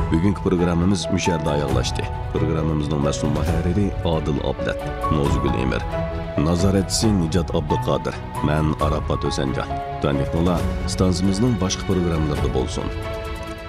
Bugungi programmamiz musharda oyoqlashdi. Programmamizning mas'ul muharriri Odil Ablat, Nozgul Emir, nazoratchisi Nijat Abduqodir, men Arafat O'sanjon. Tanitnolar stansiyamizning boshqa programmalarida bo'lsin.